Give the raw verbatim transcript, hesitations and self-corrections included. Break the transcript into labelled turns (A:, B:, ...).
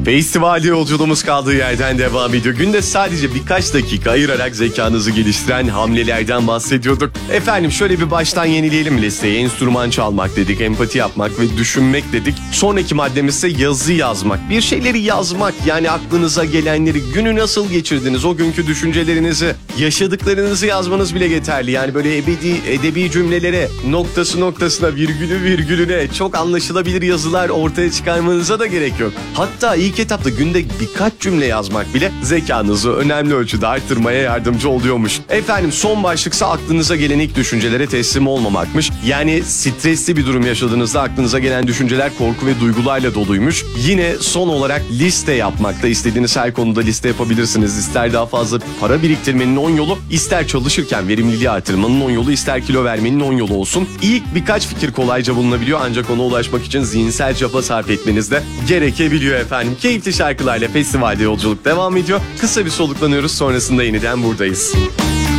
A: Festivalde yolculuğumuz kaldığı yerden devam ediyor. Günde sadece birkaç dakika ayırarak zekanızı geliştiren hamlelerden bahsediyorduk. Efendim şöyle bir baştan yenileyelim listeyi. Enstrüman çalmak dedik, empati yapmak ve düşünmek dedik. Sonraki maddemiz ise yazı yazmak. Bir şeyleri yazmak, yani aklınıza gelenleri, günü nasıl geçirdiniz, o günkü düşüncelerinizi, yaşadıklarınızı yazmanız bile yeterli. Yani böyle ebedi, edebi cümlelere, noktası noktasına, virgülü virgülüne çok anlaşılabilir yazılar ortaya çıkarmanıza da gerek yok. Hatta ilk etapta günde birkaç cümle yazmak bile zekanızı önemli ölçüde arttırmaya yardımcı oluyormuş. Efendim son başlıksa aklınıza gelen ilk düşüncelere teslim olmamakmış. Yani stresli bir durum yaşadığınızda aklınıza gelen düşünceler korku ve duygularla doluymuş. Yine son olarak liste yapmakta. İstediğiniz her konuda liste yapabilirsiniz. İster daha fazla para biriktirmenin on yolu, ister çalışırken verimliliği artırmanın on yolu, ister kilo vermenin on yolu olsun. İlk birkaç fikir kolayca bulunabiliyor ancak ona ulaşmak için zihinsel çaba sarf etmeniz de gerekebiliyor efendim. Keyifli şarkılarla festivalde yolculuk devam ediyor. Kısa bir soluklanıyoruz, sonrasında yeniden buradayız.